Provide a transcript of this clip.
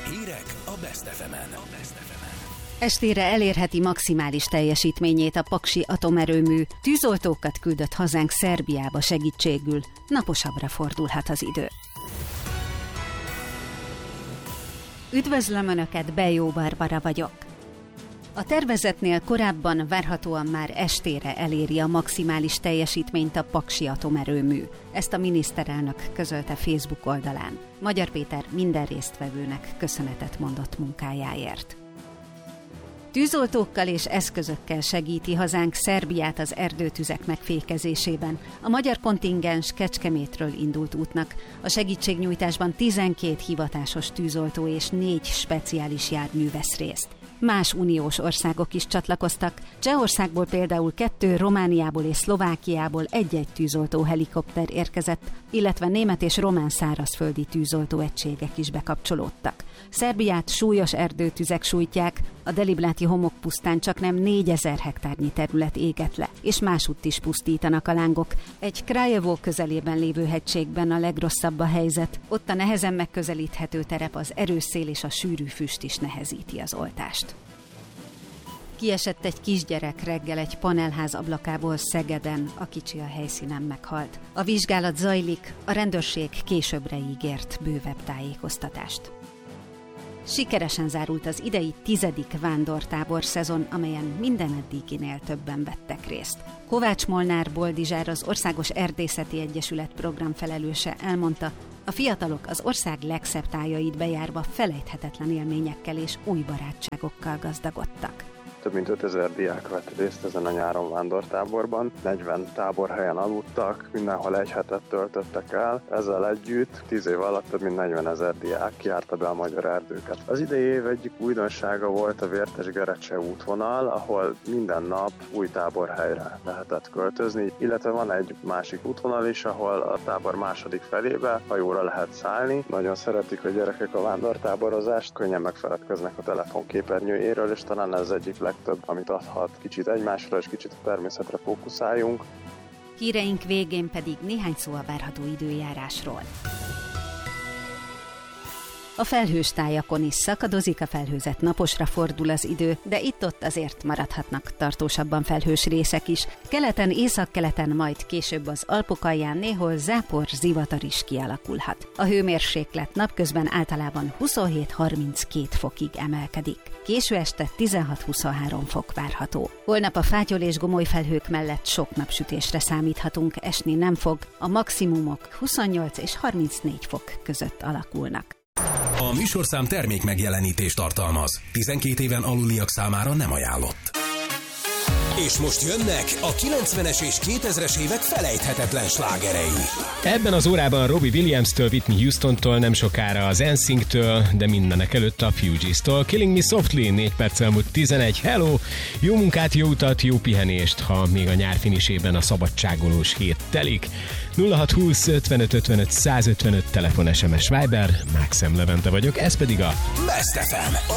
Hírek a Best FM-en. Estére elérheti maximális teljesítményét a paksi atomerőmű, tűzoltókat küldött hazánk Szerbiába segítségül, naposabbra fordulhat az idő. Üdvözlöm Önöket, Bejó Barbara vagyok. A tervezetnél korábban várhatóan már estére eléri a maximális teljesítményt a paksi atomerőmű. Ezt a miniszterelnök közölte Facebook oldalán. Magyar Péter minden résztvevőnek köszönetet mondott munkájáért. Tűzoltókkal és eszközökkel segíti hazánk Szerbiát az erdőtüzek megfékezésében. A magyar kontingens Kecskemétről indult útnak. A segítségnyújtásban 12 hivatásos tűzoltó és 4 speciális jármű vesz részt. Más uniós országok is csatlakoztak. Csehországból például 2, Romániából és Szlovákiából egy-egy tűzoltó helikopter érkezett, illetve német és román szárazföldi tűzoltó egységek is bekapcsolódtak. Szerbiát súlyos erdőtüzek sújtják, a Delibláti homokpusztán csaknem 4000 hektárnyi terület égett le, és másútt is pusztítanak a lángok. Egy Kraljevo közelében lévő hegységben a legrosszabb a helyzet, ott a nehezen megközelíthető terep, az erős szél és a sűrű füst is nehezíti az oltást. Kiesett egy kisgyerek reggel egy panelház ablakából Szegeden, a kicsi a helyszínen meghalt. A vizsgálat zajlik, a rendőrség későbbre ígért bővebb tájékoztatást. Sikeresen zárult az idei 10. vándortábor szezon, amelyen minden eddiginél többen vettek részt. Kovács Molnár Boldizsár, az Országos Erdészeti Egyesület programfelelőse elmondta, a fiatalok az ország legszebb tájait bejárva felejthetetlen élményekkel és új barátságokkal gazdagodtak. Több mint 5000 diák vett részt ezen a nyáron vándortáborban, 40 táborhelyen aludtak, mindenhol egy hetet töltöttek el. Ezzel együtt 10 év alatt több mint 40 000 diák járta be a magyar erdőket. Az idei év egyik újdonsága volt a Vértes-Gerecse útvonal, ahol minden nap új táborhelyre lehetett költözni, illetve van egy másik útvonal is, ahol a tábor második felébe hajóra lehet szállni. Nagyon szeretik a gyerekek a vándortáborozást, könnyen megfeledkeznek a telefonképernyőjéről, és talán ez egyik legtöbb, amit adhat. Kicsit egymásra és kicsit a természetre fókuszáljunk. Híreink végén pedig néhány szó a várható időjárásról. A felhős tájakon is szakadozik, a felhőzet, naposra fordul az idő, de itt-ott azért maradhatnak tartósabban felhős részek is. Keleten, északkeleten, majd később az Alpok alján néhol zápor, zivatar is kialakulhat. A hőmérséklet napközben általában 27-32 fokig emelkedik. Késő este 16-23 fok várható. Holnap a fátyol és gomoly felhők mellett sok napsütésre számíthatunk, esni nem fog, a maximumok 28 és 34 fok között alakulnak. A műsorszám termék megjelenítést tartalmaz. 12 éven aluliak számára nem ajánlott. És most jönnek a 90-es és 2000-es évek felejthetetlen slágerei. Ebben az órában Robbie Williams-től, Whitney Houston-tól, nem sokára az NSYNC-től, de mindenek előtt a Fugees-től. Killing Me Softly, 4 perc elmúlt 11. Hello! Jó munkát, jó utat, jó pihenést, ha még a nyár finisében a szabadságolós hét telik. 0620 55 55 155 telefon, SMS, Viber, Mákszem Levente vagyok, ez pedig a Best FM,